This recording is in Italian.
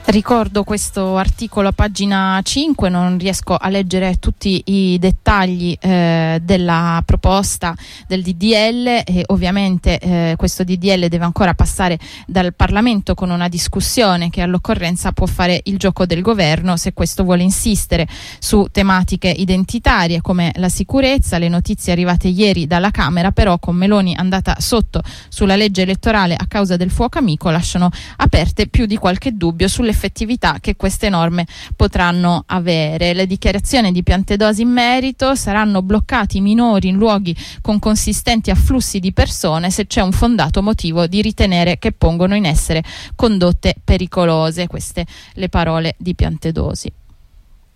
Ricordo questo articolo a pagina 5, non riesco a leggere tutti i dettagli della proposta del DDL e ovviamente questo DDL deve ancora passare dal Parlamento con una discussione che all'occorrenza può fare il gioco del governo se questo vuole insistere su tematiche identitarie come la sicurezza. Le notizie arrivate ieri dalla Camera però, con Meloni andata sotto sulla legge elettorale a causa del fuoco amico, lasciano aperte più di qualche dubbio sull'effettività che queste norme potranno avere. Le dichiarazioni di Piantedosi in merito: saranno bloccati i minori in luoghi con consistenti afflussi di persone se c'è un fondato motivo di ritenere che pongono in essere condotte pericolose. Queste le parole di Piantedosi.